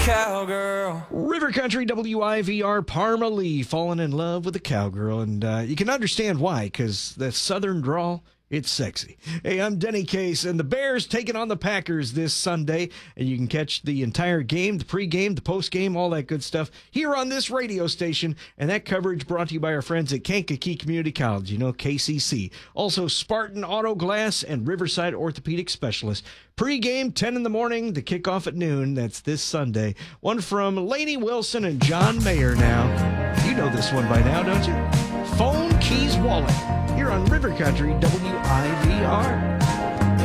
Cowgirl. River Country WIVR, Parma Lee falling in love with a cowgirl, and you can understand why, because the southern drawl, it's sexy. Hey, I'm Denny Case, and the Bears taking on the Packers this Sunday, and you can catch the entire game, the pregame, the postgame, all that good stuff here on this radio station, and that coverage brought to you by our friends at Kankakee Community College, KCC. Also, Spartan Auto Glass and Riverside Orthopedic Specialist. Pre-game, 10 in the morning, the kickoff at noon. That's this Sunday. One from Lainey Wilson and John Mayer now. You know this one by now, don't you? Phone, Keys, Wallet. Here on River Country WIVR.